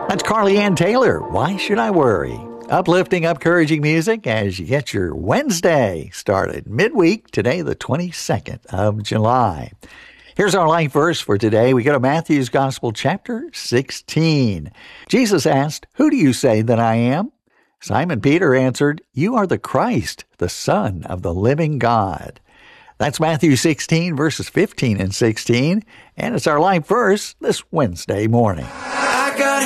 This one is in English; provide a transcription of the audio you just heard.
That's Carly Ann Taylor. Why should I worry? Uplifting, encouraging music as you get your Wednesday started. Midweek, today the 22nd of July. Here's our life verse for today. We go to Matthew's Gospel, chapter 16. Jesus asked, "Who do you say that I am?" Simon Peter answered, "You are the Christ, the Son of the living God." That's Matthew 16, verses 15 and 16, and it's our life verse this Wednesday morning.